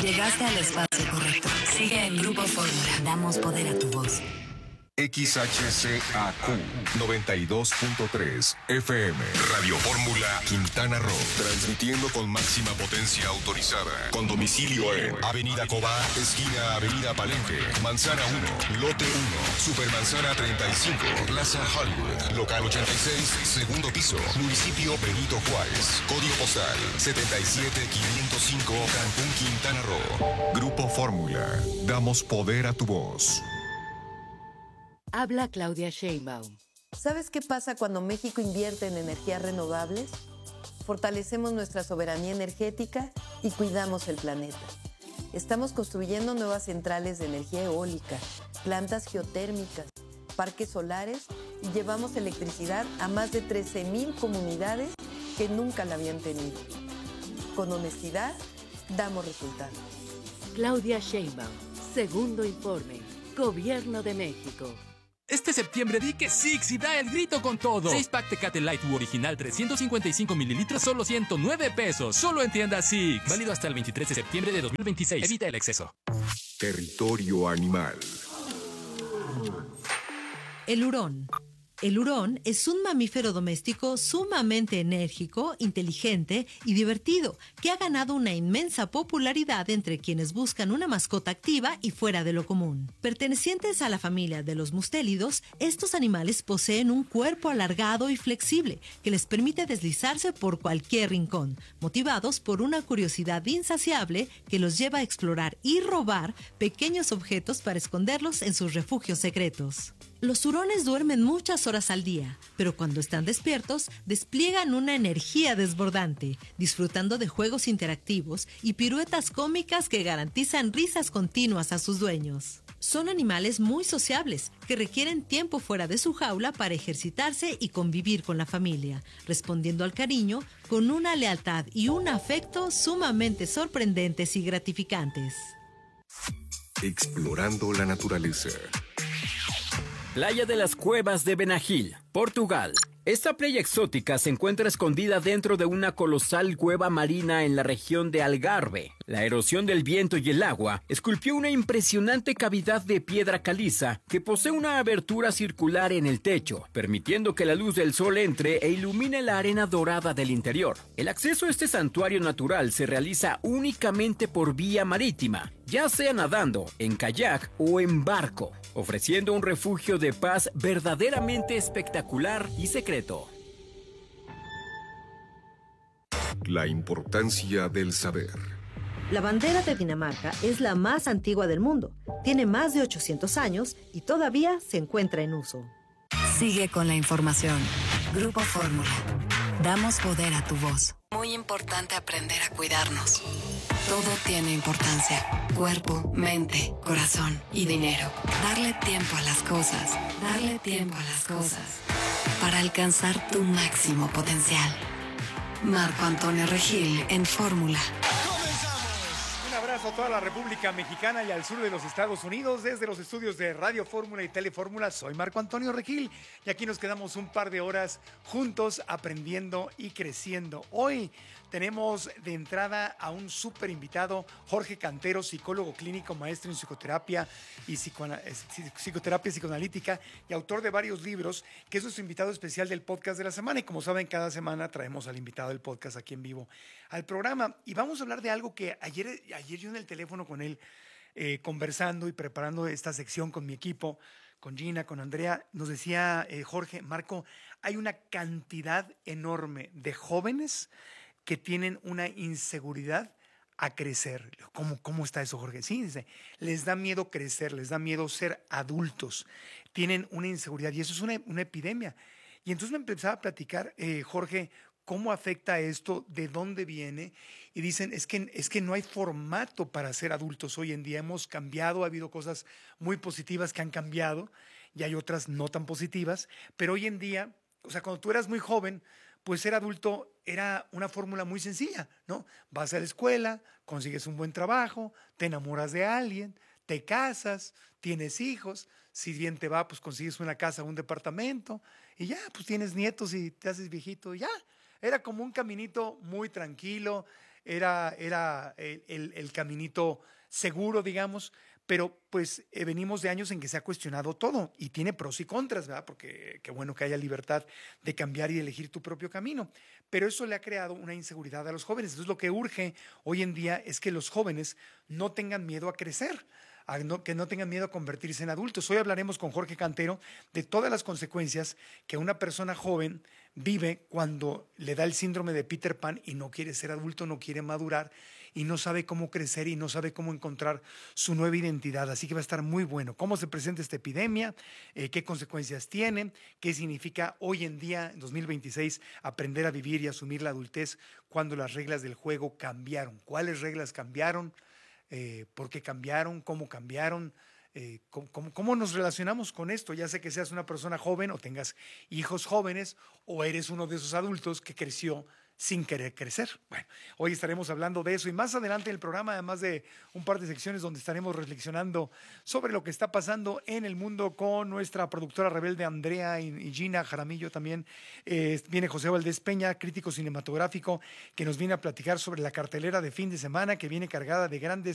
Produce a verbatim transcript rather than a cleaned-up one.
Llegaste al espacio correcto. Sigue en Grupo Fórmula. Damos poder a tu voz. X H C A Q noventa y dos punto tres F M. Radio Fórmula Quintana Roo. Transmitiendo con máxima potencia autorizada. Con domicilio en Avenida Cobá, esquina Avenida Palenque, Manzana uno, Lote uno, Supermanzana treinta y cinco, Plaza Hollywood, Local ochenta y seis, segundo piso, Municipio Benito Juárez. Código postal setenta y siete quinientos cinco, Cancún, Quintana Roo. Grupo Fórmula. Damos poder a tu voz. Habla Claudia Sheinbaum. ¿Sabes qué pasa cuando México invierte en energías renovables? Fortalecemos nuestra soberanía energética y cuidamos el planeta. Estamos construyendo nuevas centrales de energía eólica, plantas geotérmicas, parques solares y llevamos electricidad a más de trece mil comunidades que nunca la habían tenido. Con honestidad, damos resultados. Claudia Sheinbaum, segundo informe, Gobierno de México. Este septiembre di que Six y da el grito con todo. seis pack Tecate Light U original trescientos cincuenta y cinco mililitros, solo ciento nueve pesos. Solo en tienda Six. Válido hasta el veintitrés de septiembre de dos mil veintiséis. Evita el exceso. Territorio animal. El hurón. El hurón es un mamífero doméstico sumamente enérgico, inteligente y divertido, que ha ganado una inmensa popularidad entre quienes buscan una mascota activa y fuera de lo común. Pertenecientes a la familia de los mustélidos, estos animales poseen un cuerpo alargado y flexible que les permite deslizarse por cualquier rincón, motivados por una curiosidad insaciable que los lleva a explorar y robar pequeños objetos para esconderlos en sus refugios secretos. Los hurones duermen muchas horas al día, pero cuando están despiertos, despliegan una energía desbordante, disfrutando de juegos interactivos y piruetas cómicas que garantizan risas continuas a sus dueños. Son animales muy sociables, que requieren tiempo fuera de su jaula para ejercitarse y convivir con la familia, respondiendo al cariño con una lealtad y un afecto sumamente sorprendentes y gratificantes. Explorando la naturaleza. Playa de las Cuevas de Benagil, Portugal. Esta playa exótica se encuentra escondida dentro de una colosal cueva marina en la región de Algarve. La erosión del viento y el agua esculpió una impresionante cavidad de piedra caliza que posee una abertura circular en el techo, permitiendo que la luz del sol entre e ilumine la arena dorada del interior. El acceso a este santuario natural se realiza únicamente por vía marítima, ya sea nadando, en kayak o en barco, ofreciendo un refugio de paz verdaderamente espectacular y secreto. La importancia del saber. La bandera de Dinamarca es la más antigua del mundo. Tiene más de ochocientos años y todavía se encuentra en uso. Sigue con la información. Grupo Fórmula. Damos poder a tu voz. Muy importante aprender a cuidarnos. Todo tiene importancia. Cuerpo, mente, corazón y dinero. Darle tiempo a las cosas. Darle tiempo a las cosas. Para alcanzar tu máximo potencial. Marco Antonio Regil en Fórmula. Un abrazo a toda la República Mexicana y al sur de los Estados Unidos. Desde los estudios de Radio Fórmula y Telefórmula, soy Marco Antonio Regil. Y aquí nos quedamos un par de horas juntos aprendiendo y creciendo. Hoy tenemos de entrada a un súper invitado, Jorge Cantero, psicólogo clínico, maestro en psicoterapia y psicoana- psicoterapia psicoanalítica y autor de varios libros, que es nuestro invitado especial del podcast de la semana. Y como saben, cada semana traemos al invitado del podcast aquí en vivo al programa. Y vamos a hablar de algo que ayer, ayer yo en el teléfono con él, eh, conversando y preparando esta sección con mi equipo, con Gina, con Andrea, nos decía eh, Jorge, Marco, hay una cantidad enorme de jóvenes que tienen una inseguridad a crecer. ¿Cómo, cómo está eso, Jorge? Sí, dice, les da miedo crecer, les da miedo ser adultos, tienen una inseguridad y eso es una, una epidemia. Y entonces me empezaba a platicar, eh, Jorge, cómo afecta esto, de dónde viene, y dicen, es que, es que no hay formato para ser adultos hoy en día, hemos cambiado, ha habido cosas muy positivas que han cambiado, y hay otras no tan positivas, pero hoy en día, o sea, cuando tú eras muy joven, pues ser adulto era una fórmula muy sencilla, ¿no? Vas a la escuela, consigues un buen trabajo, te enamoras de alguien, te casas, tienes hijos, si bien te va, pues consigues una casa, un departamento, y ya, pues tienes nietos y te haces viejito, y ya. Era como un caminito muy tranquilo, era, era el, el, el caminito seguro, digamos, pero pues eh, venimos de años en que se ha cuestionado todo y tiene pros y contras, ¿verdad? Porque qué bueno que haya libertad de cambiar y elegir tu propio camino, pero eso le ha creado una inseguridad a los jóvenes. Entonces lo que urge hoy en día es que los jóvenes no tengan miedo a crecer, a no, que no tengan miedo a convertirse en adultos. Hoy hablaremos con Jorge Cantero de todas las consecuencias que una persona joven vive cuando le da el síndrome de Peter Pan y no quiere ser adulto, no quiere madurar y no sabe cómo crecer y no sabe cómo encontrar su nueva identidad. Así que va a estar muy bueno. ¿Cómo se presenta esta epidemia? Eh, ¿Qué consecuencias tiene? ¿Qué significa hoy en día, en dos mil veintiséis, aprender a vivir y asumir la adultez cuando las reglas del juego cambiaron? ¿Cuáles reglas cambiaron? Eh, ¿Por qué cambiaron? ¿Cómo cambiaron? Eh, ¿cómo, cómo, ¿Cómo nos relacionamos con esto? Ya sé que seas una persona joven o tengas hijos jóvenes o eres uno de esos adultos que creció sin querer crecer. Bueno, hoy estaremos hablando de eso y más adelante en el programa, además de un par de secciones donde estaremos reflexionando sobre lo que está pasando en el mundo con nuestra productora rebelde Andrea y, y Gina Jaramillo también. Eh, viene José Valdés Peña, crítico cinematográfico, que nos viene a platicar sobre la cartelera de fin de semana que viene cargada de grandes